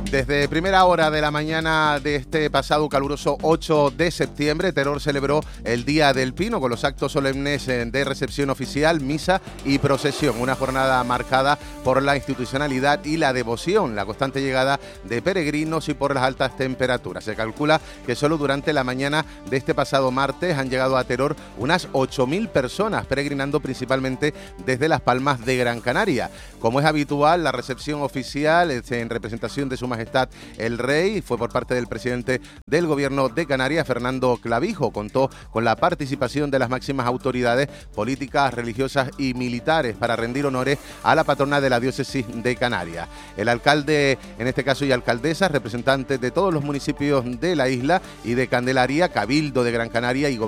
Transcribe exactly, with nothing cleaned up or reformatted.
Desde primera hora de la mañana de este pasado caluroso ocho de septiembre, Teror celebró el Día del Pino con los actos solemnes de recepción oficial, misa y procesión. Una jornada marcada por la institucionalidad y la devoción, la constante llegada de peregrinos y por las altas temperaturas. Se calcula que solo durante la mañana de este pasado martes han llegado a Teror unas ocho mil personas, peregrinando principalmente desde Las Palmas de Gran Canaria. Como es habitual, la recepción oficial en representación de Su Majestad el Rey fue por parte del presidente del Gobierno de Canarias, Fernando Clavijo. Contó con la participación de las máximas autoridades políticas, religiosas y militares para rendir honores a la patrona de la diócesis de Canarias. El alcalde, en este caso, y alcaldesas, representantes de todos los municipios de la isla y de Candelaria, Cabildo de Gran Canaria y